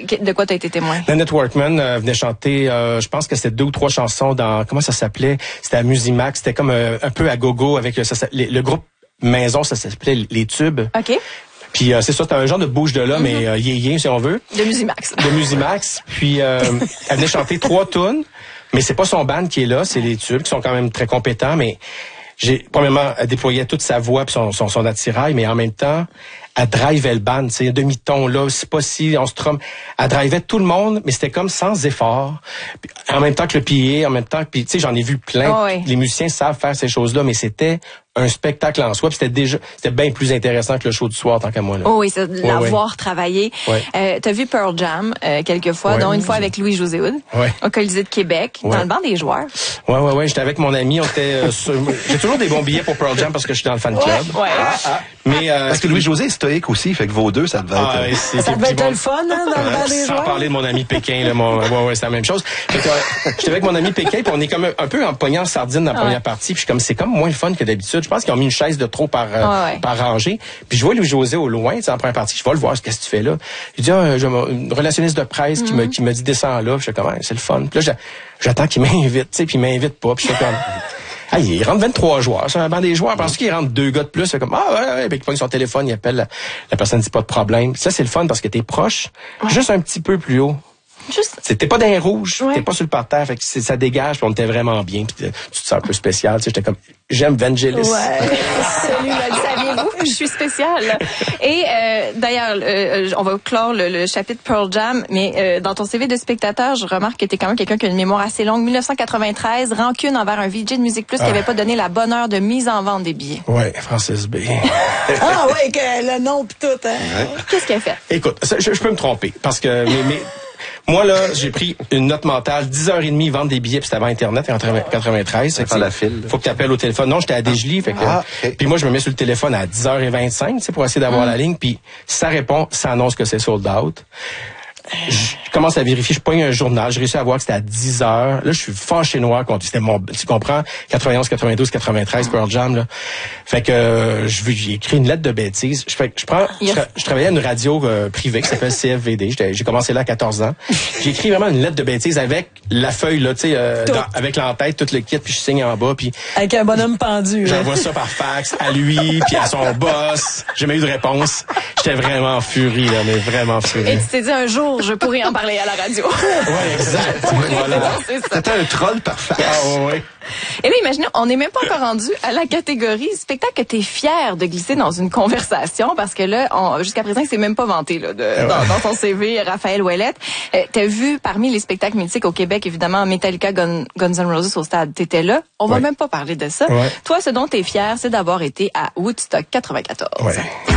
De quoi t'as été témoin? Nanette Workman venait chanter, je pense que c'était 2 ou 3 chansons dans, comment ça s'appelait? C'était à Musimax, c'était comme un peu à gogo avec le groupe Maison, ça s'appelait Les Tubes. OK. Puis c'est ça, c'était un genre de bouge de là, mais yé si on veut. De Musimax. De Musimax. Puis elle venait chanter 3 tunes, mais c'est pas son band qui est là, c'est Les Tubes qui sont quand même très compétents, mais premièrement, elle déployait toute sa voix puis son attirail, mais en même temps, elle drivait le band, tu sais, un demi-ton là, c'est pas si on se trompe. Elle drivait tout le monde, mais c'était comme sans effort. Puis, en même temps que le PA, en même temps, puis tu sais, j'en ai vu plein. Oh oui. Les musiciens savent faire ces choses-là, mais c'était un spectacle en soi, puis c'était bien plus intéressant que le show du soir, tant qu'à moi là. Oh oui, c'est l'avoir travaillé. Ouais. T'as vu Pearl Jam quelques fois, dont une fois avec Louis-José Hood, au Colisée de Québec, dans le banc des joueurs. Ouais, j'étais avec mon ami, on était j'ai toujours des bons billets pour Pearl Jam parce que je suis dans le fan club. Ouais. Mais parce que Louis-José est stoïque aussi, fait que vos deux, ça devait être ça devait être le fun, hein, dans le banc des joueurs. Sans parler de mon ami Pékin, là, c'est la même chose. J'étais avec mon ami Pékin, puis on est comme un peu en pognant en sardine dans la première partie, puis c'est comme moins le fun que d'habitude. Je pense qu'ils ont mis une chaise de trop par rangée. Puis je vois Louis-José au loin, en première partie, je vais le voir, qu'est-ce que tu fais là? Il dit, une relationniste de presse qui me dit, descends là, puis je fais comme, c'est le fun. Puis là, j'attends qu'il m'invite, tu sais, puis il m'invite pas, puis je fais comme, il rentre 23 joueurs sur un banc des joueurs. Parce qu'il rentre 2 gars de plus, c'est comme, puis il pogne son téléphone, il appelle, la personne dit pas de problème. Ça, c'est le fun parce que t'es proche, juste un petit peu plus haut. T'es pas dans les rouges, t'es pas sur le parterre, fait que ça dégage, puis on était vraiment bien, puis tu te sens un peu spécial, tu sais, j'étais comme, j'aime Vangelis. Ouais, celui-là, le saviez-vous? Je suis spéciale. Et d'ailleurs, on va clore le chapitre Pearl Jam, mais dans ton CV de spectateur, je remarque que t'es quand même quelqu'un qui a une mémoire assez longue. 1993, rancune envers un VJ de Musique Plus qui avait pas donné la bonne heure de mise en vente des billets. Ouais, Francis B. Que le nom pis tout, hein. Ouais. Qu'est-ce qu'elle a fait? Écoute, je peux me tromper, parce que moi, là, j'ai pris une note mentale, 10h30, vendre des billets, puis c'était avant Internet, en 93. C'est la file. Faut que tu appelles au téléphone. Non, j'étais à Desjely, fait que, puis moi, je me mets sur le téléphone à 10h25, tu sais, pour essayer d'avoir la ligne, puis ça répond, ça annonce que c'est sold out. Je commence à vérifier, je pogne un journal, j'ai réussi à voir que c'était à 10h. Là, je suis fâché noir contre, c'était tu comprends, 91, 92, 93, Pearl Jam, là. Fait que, j'ai écrit une lettre de bêtises. Je travaillais à une radio privée qui s'appelle CFVD. J'ai commencé là à 14 ans. J'ai écrit vraiment une lettre de bêtises avec la feuille, là, tu sais, avec l'entête, tout le kit, puis je signe en bas, puis. Avec un bonhomme pendu. J'envoie ça par fax à lui, puis à son boss. J'ai jamais eu de réponse. J'étais vraiment furie, là, mais vraiment furie. Et tu t'es dit un jour, je pourrais en parler à la radio. Ouais, exact. Voilà. C'était un troll parfait. Ouais. Et là, imaginez, on n'est même pas encore rendu à la catégorie spectacle que t'es fier de glisser dans une conversation parce que là, jusqu'à présent, il s'est même pas vanté là, dans ton CV, Raphaël Ouellette. T'as vu parmi les spectacles mythiques au Québec, évidemment, Metallica, Guns N' Roses au stade. T'étais là. On va même pas parler de ça. Ouais. Toi, ce dont t'es fier, c'est d'avoir été à Woodstock 94. Ouais.